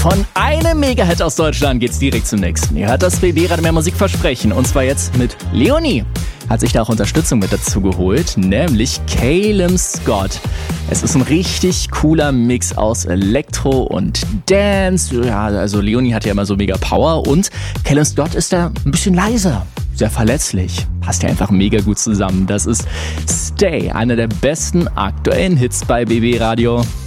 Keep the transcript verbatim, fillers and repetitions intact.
Von einem Mega-Hit aus Deutschland geht's direkt zum nächsten. Ihr hört das B B Radio Mehr Musik versprechen. Und zwar jetzt mit Leonie. Hat sich da auch Unterstützung mit dazu geholt, nämlich Calum Scott. Es ist ein richtig cooler Mix aus Elektro und Dance. Ja, also Leonie hat ja immer so mega Power und Calum Scott ist da ein bisschen leiser. Sehr verletzlich. Passt ja einfach mega gut zusammen. Das ist Stay, einer der besten aktuellen Hits bei B B Radio.